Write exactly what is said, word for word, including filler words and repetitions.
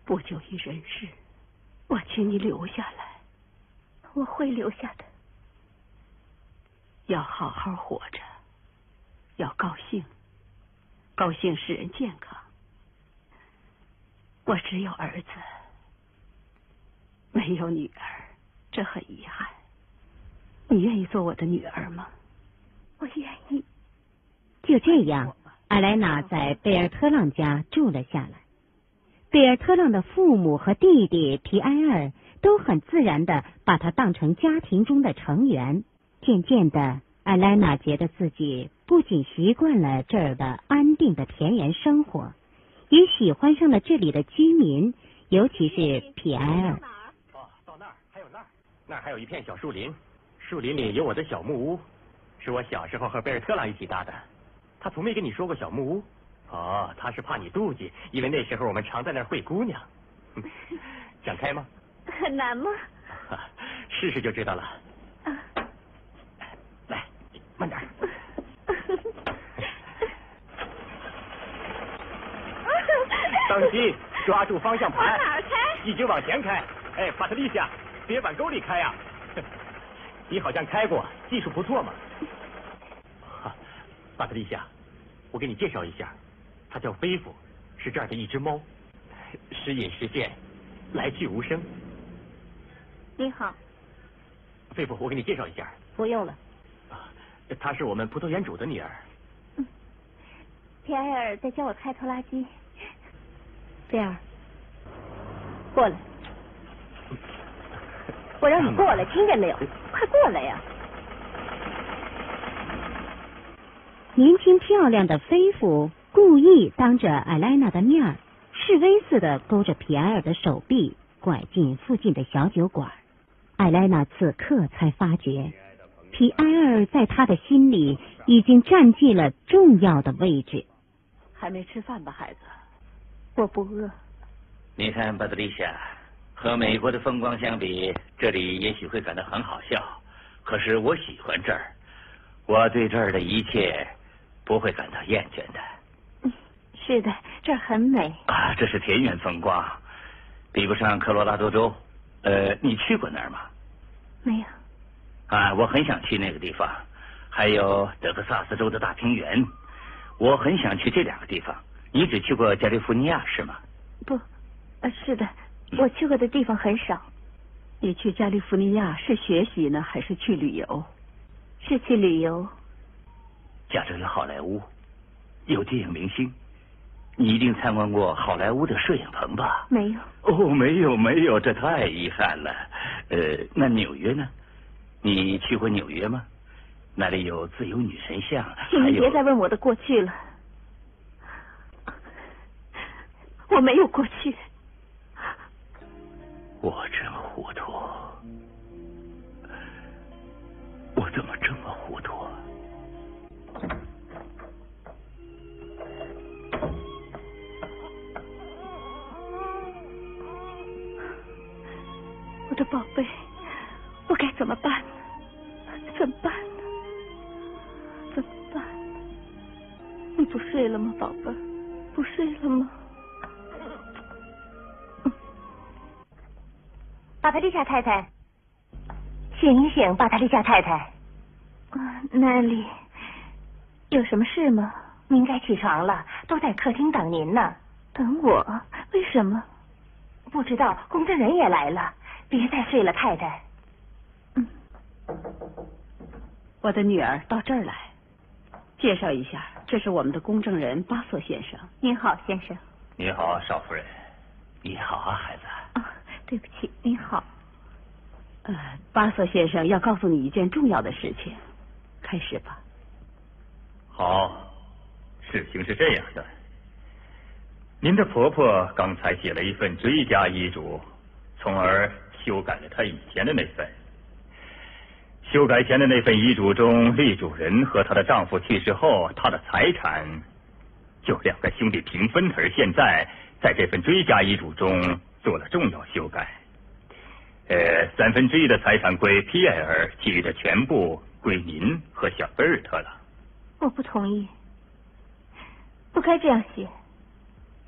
不久于人世，我请你留下来。 我会留下的。 要好好活着，要高兴，高兴使人健康。我只有儿子，没有女儿，这很遗憾。你愿意做我的女儿吗？ 我愿意。 就这样，艾莱娜在贝尔特朗家住了下来。贝尔特朗的父母和弟弟皮埃尔都很自然地把他当成家庭中的成员。渐渐的，艾莱娜觉得自己不仅习惯了这儿的安定的田园生活，也喜欢上了这里的居民，尤其是皮埃尔。 哦，到那儿还有那儿，那儿还有一片小树林，树林里有我的小木屋，是我小时候和贝尔特朗一起搭的。他从没跟你说过小木屋。哦，他是怕你妒忌，因为那时候我们常在那儿会姑娘。想开吗？ 很难吗？ 试试就知道了。 啊、 来，慢点。当心，抓住方向盘。 往哪儿开？ 一直往前开。哎，帕特丽夏，别往沟里开呀、啊！你好像开过，技术不错嘛。帕特丽夏，我给你介绍一下。它叫菲夫，是这儿的一只猫，时隐时现，来去无声。 你好， 菲夫，我给你介绍一下。 不用了。 啊，她是我们葡萄园主的女儿。 嗯，皮埃尔在教我开拖拉机。菲尔，过来。我让你过来，听见没有？快过来呀！ 年轻漂亮的菲夫故意当着艾莱娜的面示威似的勾着皮埃尔的手臂，拐进附近的小酒馆。艾莱娜此刻才发觉，皮埃尔在她的心里已经占据了重要的位置。 还没吃饭吧，孩子？ 我不饿。 你看，巴特丽夏，和美国的风光相比，这里也许会感到很好笑，可是我喜欢这儿，我对这儿的一切不会感到厌倦的。 嗯，是的，这儿很美啊，这是田园风光，比不上科罗拉多州。呃，你去过那儿吗？ 没有。 啊，我很想去那个地方，还有德克萨斯州的大平原，我很想去这两个地方。你只去过加利福尼亚是吗？ 不，呃，是的，我去过的地方很少。 你去加利福尼亚是学习呢，还是去旅游？ 是去旅游。 加州有好莱坞，有电影明星，你一定参观过好莱坞的摄影棚吧？ 没有。 哦，没有没有，这太遗憾了。呃，那纽约呢？你去过纽约吗？那里有自由女神像， 请你别再问我的过去了。我没有过去。 我真糊涂，我怎么这么糊涂啊？ 我的宝贝，我该怎么办呢？怎么办呢？怎么办呢？你不睡了吗，宝贝？不睡了吗？巴特丽夏太太，醒一醒，巴特丽夏太太。啊，那里有什么事吗？您该起床了，都在客厅等您呢。等我？为什么？不知道，公证人也来了。别再睡了，太太。嗯。 我的女儿到这儿来，介绍一下，这是我们的公证人巴索先生。 您好，先生。 你好，少夫人。你好啊，孩子。 啊，对不起，您好。 呃，巴索先生要告诉你一件重要的事情，开始吧。 好，事情是这样的，您的婆婆刚才写了一份追加遗嘱，从而修改了她以前的那份。修改前的那份遗嘱中，立主人和她的丈夫去世后，她的财产就两个兄弟平分，而现在在这份追加遗嘱中做了重要修改。呃，三分之一的财产归皮埃尔，其余的全部归您和小贝尔特了。 我不同意，不该这样写。